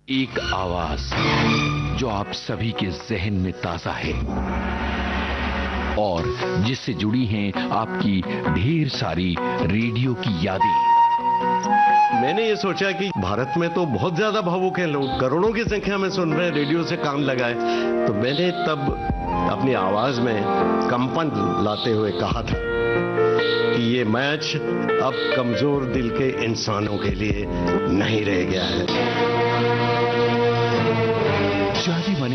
एक आवाज जो आप सभी के जहन में ताजा है और जिससे जुड़ी हैं आपकी ढेर सारी रेडियो की यादें। मैंने ये सोचा कि भारत में तो बहुत ज्यादा भावुक हैं लोग, करोड़ों की संख्या में सुन रहे हैं, रेडियो से काम लगाए। तो मैंने तब अपनी आवाज में कंपन लाते हुए कहा था कि ये मैच अब कमजोर दिल के इंसानों के लिए नहीं रह गया है।